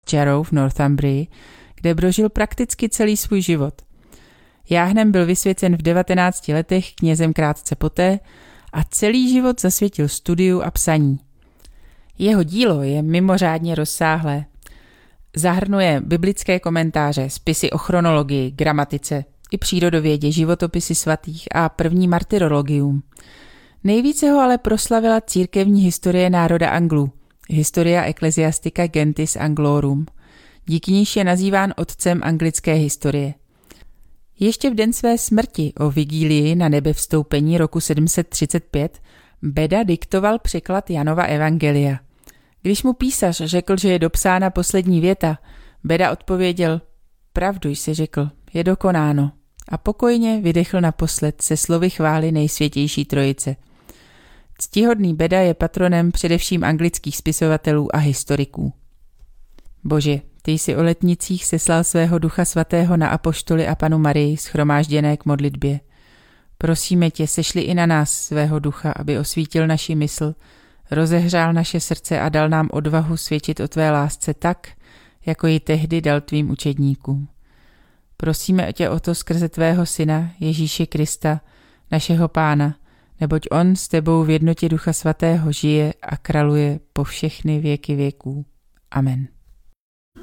Jarrow v Northumbrii, kde prožil prakticky celý svůj život. Jáhnem byl vysvěcen v 19 letech, knězem krátce poté a celý život zasvětil studiu a psaní. Jeho dílo je mimořádně rozsáhlé. Zahrnuje biblické komentáře, spisy o chronologii, gramatice i přírodovědě, životopisy svatých a první martyrologium. Nejvíce ho ale proslavila církevní historie národa Anglů, Historia Ecclesiastica Gentis Anglorum. Díky níž je nazýván otcem anglické historie. Ještě v den své smrti o vigílii na nebevstoupení roku 735 Beda diktoval překlad Janova evangelia. Když mu písař řekl, že je dopsána poslední věta, Beda odpověděl: pravdu jsi řekl, je dokonáno. A pokojně vydechl naposled se slovy chvály Nejsvětější Trojice. Ctihodný Beda je patronem především anglických spisovatelů a historiků. Bože, ty jsi o letnicích seslal svého Ducha Svatého na apoštoly a Panu Marii shromážděné k modlitbě. Prosíme tě, sešli i na nás svého ducha, aby osvítil naši mysl, rozehřál naše srdce a dal nám odvahu svědčit o tvé lásce tak, jako ji tehdy dal tvým učedníkům. Prosíme tě o to skrze tvého syna, Ježíše Krista, našeho Pána, neboť on s tebou v jednotě Ducha Svatého žije a kraluje po všechny věky věků. Amen.